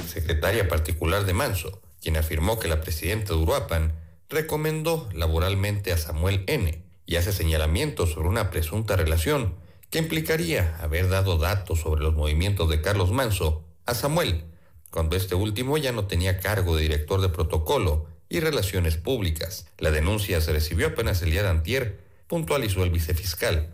secretaria particular de Manso, quien afirmó que la presidenta de Uruapan recomendó laboralmente a Samuel N. y hace señalamientos sobre una presunta relación que implicaría haber dado datos sobre los movimientos de Carlos Manso a Samuel, cuando este último ya no tenía cargo de director de protocolo y relaciones públicas. La denuncia se recibió apenas el día de antier, puntualizó el vicefiscal.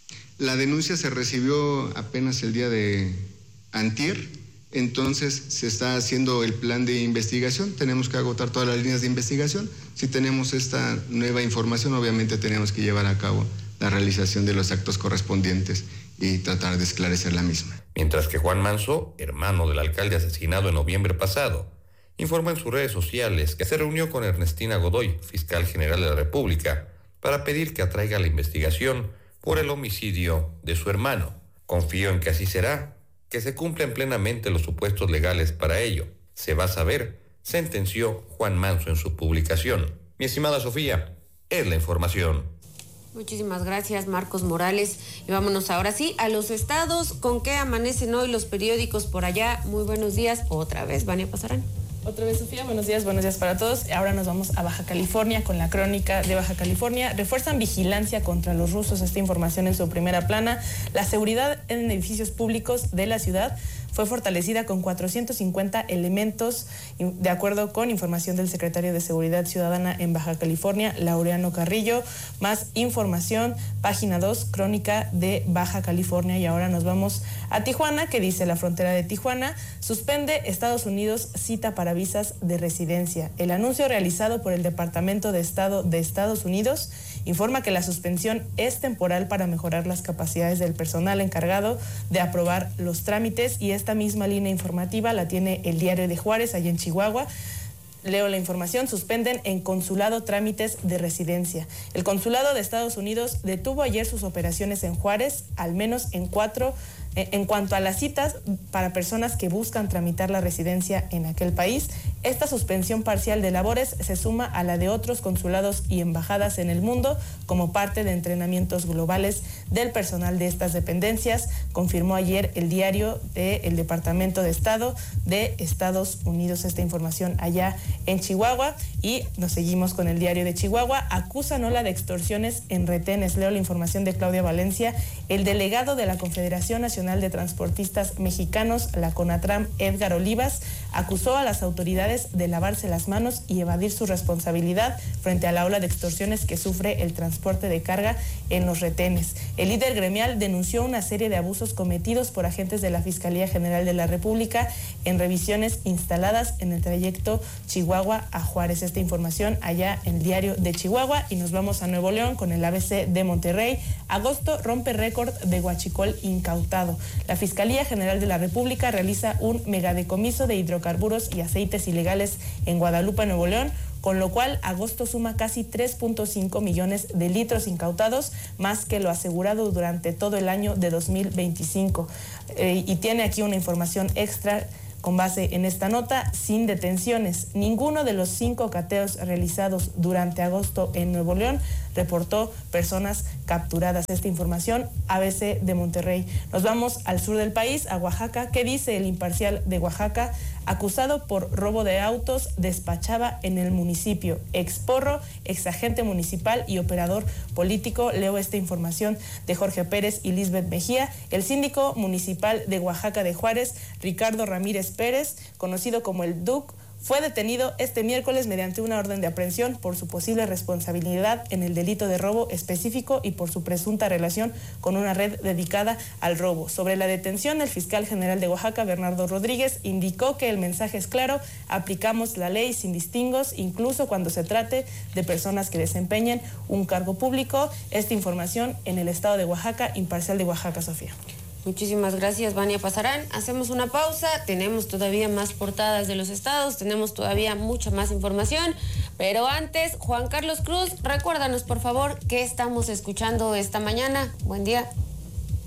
La denuncia se recibió apenas el día de antier, entonces se está haciendo el plan de investigación, tenemos que agotar todas las líneas de investigación. Si tenemos esta nueva información, obviamente tenemos que llevar a cabo la realización de los actos correspondientes y tratar de esclarecer la misma. Mientras que Juan Manso, hermano del alcalde asesinado en noviembre pasado, informó en sus redes sociales que se reunió con Ernestina Godoy, fiscal general de la República, para pedir que atraiga la investigación por el homicidio de su hermano. Confío en que así será, que se cumplen plenamente los supuestos legales para ello. Se va a saber, sentenció Juan Manso en su publicación. Mi estimada Sofía, es la información. Muchísimas gracias, Marcos Morales. Y vámonos ahora sí a los estados. ¿Con qué amanecen hoy los periódicos por allá? Muy buenos días. Otra vez, Vania Pasarán. Otra vez, Sofía, buenos días para todos. Ahora nos vamos a Baja California con la crónica de Baja California. Refuerzan vigilancia contra los rusos. Esta información en su primera plana. La seguridad en edificios públicos de la ciudad fue fortalecida con 450 elementos, de acuerdo con información del secretario de Seguridad Ciudadana en Baja California, Laureano Carrillo. Más información, página 2, crónica de Baja California. Y ahora nos vamos a Tijuana, que dice la frontera de Tijuana, suspende Estados Unidos cita para visas de residencia. El anuncio realizado por el Departamento de Estado de Estados Unidos informa que la suspensión es temporal para mejorar las capacidades del personal encargado de aprobar los trámites, y esta misma línea informativa la tiene el Diario de Juárez, allá en Chihuahua. Leo la información: suspenden en consulado trámites de residencia. El consulado de Estados Unidos detuvo ayer sus operaciones en Juárez, al menos en 4, en cuanto a las citas para personas que buscan tramitar la residencia en aquel país. Esta suspensión parcial de labores se suma a la de otros consulados y embajadas en el mundo como parte de entrenamientos globales del personal de estas dependencias, confirmó ayer el Diario del Departamento de Estado de Estados Unidos. Esta información allá en Chihuahua. Y nos seguimos con el Diario de Chihuahua. Acusan ola de extorsiones en retenes. Leo la información de Claudia Valencia. El delegado de la Confederación Nacional de Transportistas Mexicanos, la CONATRAM, Edgar Olivas, acusó a las autoridades de lavarse las manos y evadir su responsabilidad frente a la ola de extorsiones que sufre el transporte de carga en los retenes. El líder gremial denunció una serie de abusos cometidos por agentes de la Fiscalía General de la República en revisiones instaladas en el trayecto Chihuahua a Juárez. Esta información allá en el Diario de Chihuahua. Y nos vamos a Nuevo León con el ABC de Monterrey. Agosto rompe récord de huachicol incautado. La Fiscalía General de la República realiza un megadecomiso de hidrocarburos y aceites ilegales en Guadalupe, Nuevo León, con lo cual agosto suma casi 3.5 millones de litros incautados, más que lo asegurado durante todo el año de 2025. Y tiene aquí una información extra con base en esta nota: sin detenciones. Ninguno de los 5 cateos realizados durante agosto en Nuevo León reportó personas capturadas. Esta información, ABC de Monterrey. Nos vamos al sur del país, a Oaxaca. ¿Qué dice el Imparcial de Oaxaca? Acusado por robo de autos, despachaba en el municipio. Exporro, exagente municipal y operador político. Leo esta información de Jorge Pérez y Lisbeth Mejía. El síndico municipal de Oaxaca de Juárez, Ricardo Ramírez Pérez, conocido como el DUC, fue detenido este miércoles mediante una orden de aprehensión por su posible responsabilidad en el delito de robo específico y por su presunta relación con una red dedicada al robo. Sobre la detención, el fiscal general de Oaxaca, Bernardo Rodríguez, indicó que el mensaje es claro: aplicamos la ley sin distingos, incluso cuando se trate de personas que desempeñen un cargo público. Esta información en el estado de Oaxaca, Imparcial de Oaxaca, Sofía. Muchísimas gracias, Vania Pasarán. Hacemos una pausa, tenemos todavía más portadas de los estados, tenemos todavía mucha más información, pero antes, Juan Carlos Cruz, recuérdanos por favor qué estamos escuchando esta mañana. Buen día.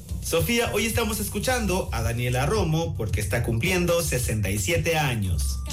Sofía, hoy estamos escuchando a Daniela Romo porque está cumpliendo 67 años.